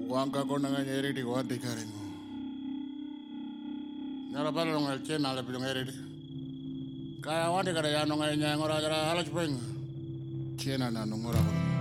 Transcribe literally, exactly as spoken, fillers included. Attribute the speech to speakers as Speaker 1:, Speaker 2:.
Speaker 1: Wangka kona nga nyeri di wadi karingo. Nyara pala nungal chena ale pilong eri di. Kaya wadi kada ya nungal nyangora jara ala chupeng. Chena na nungora kono.